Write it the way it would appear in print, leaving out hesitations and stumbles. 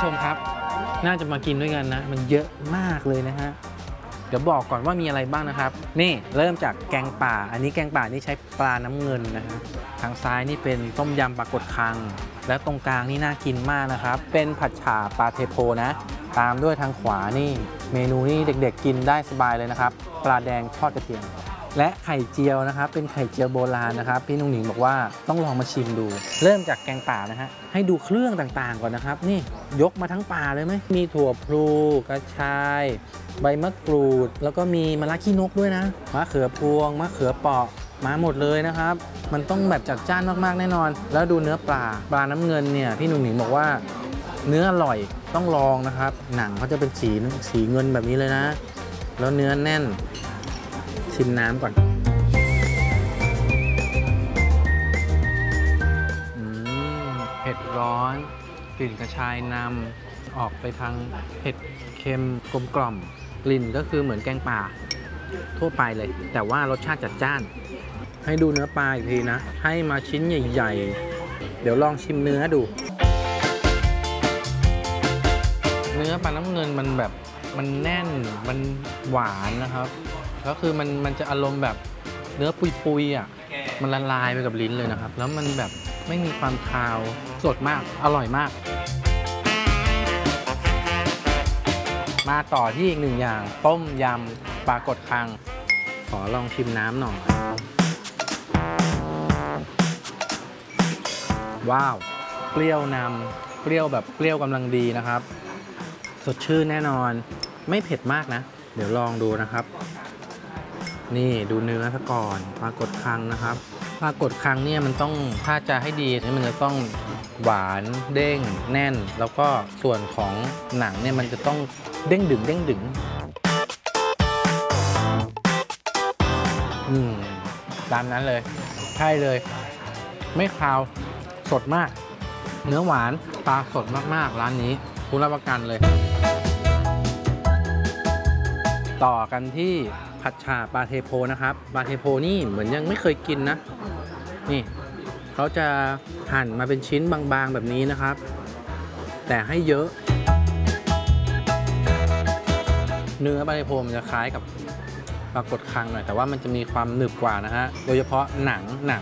ชมครับน่าจะมากินด้วยกันนะมันเยอะมากเลยนะฮะเดี๋ยวบอกก่อนว่ามีอะไรบ้างนะครับนี่เริ่มจากแกงป่าอันนี้แกงป่านี่ใช้ปลาน้ำเงินนะฮะทางซ้ายนี่เป็นต้มยำปลากดคังแล้วตรงกลางนี่น่ากินมากนะครับเป็นผัดฉ่าปลาเทโพนะตามด้วยทางขวานี่เมนูนี่เด็กๆกินได้สบายเลยนะครับปลาแดงทอดกระเทียมและไข่เจียวนะครับเป็นไข่เจียวโบราณนะครับพี่นุ่งหนิงบอกว่าต้องลองมาชิมดูเริ่มจากแกงป่านะฮะให้ดูเครื่องต่างๆก่อนนะครับนี่ยกมาทั้งป่าเลยไหมมีถั่วพลูกระชายใบมะกรูดแล้วก็มีมะระขี้นกด้วยนะมะเขือพวงมะเขือเปราะมาหมดเลยนะครับมันต้องแบบจัดจ้านมากๆแน่นอนแล้วดูเนื้อปลาน้ำเงินเนี่ยพี่นุ่งหนิงบอกว่าเนื้ออร่อยต้องลองนะครับหนังเขาจะเป็นสีเงินแบบนี้เลยนะแล้วเนื้อแน่นชิมน้ำก่อนเผ็ดร้อนกลิ่นกระชายนำออกไปทางเผ็ดเค็มกลมกล่อมกลิ่นก็คือเหมือนแกงป่าทั่วไปเลยแต่ว่ารสชาติจัดจ้านให้ดูเนื้อปลาอีกทีนะให้มาชิ้นใหญ่ๆเดี๋ยวลองชิมเนื้อดูเนื้อปลาน้ำเงินมันแบบมันแน่นมันหวานนะครับก็คือมันจะอารมณ์แบบเนื้อปุยๆอ่ะมันละลายไปกับลิ้นเลยนะครับแล้วมันแบบไม่มีความคาวสดมากอร่อยมากมาต่อที่อีกหนึ่งอย่างต้มยำปลากดคังขอลองชิมน้ำหน่อยว้าวเปรี้ยวนำเปรี้ยวแบบเปรี้ยวกำลังดีนะครับสดชื่นแน่นอนไม่เผ็ดมากนะเดี๋ยวลองดูนะครับนี่ดูเนื้อซะก่อนปลากดคังนะครับปลากดคังเนี่ยมันต้องถ้าจะให้ดีมันจะต้องหวานเด้งแน่นแล้วก็ส่วนของหนังเนี่ยมันจะต้องเด้งดึงตามนั้นเลยใช่เลยไม่คาวสดมากเนื้อหวานปลาสดมากๆร้านนี้คุณรับประกันเลยต่อกันที่ผัดฉ่าปลาเทโพนะครับปลาเทโพนี่เหมือนยังไม่เคยกินนะนี่เขาจะหั่นมาเป็นชิ้นบางๆแบบนี้นะครับแต่ให้เยอะเนื้อปลาเทโพมันจะคล้ายกับปลากดคังหน่อยแต่ว่ามันจะมีความหนึบกว่านะฮะโดยเฉพาะหนัง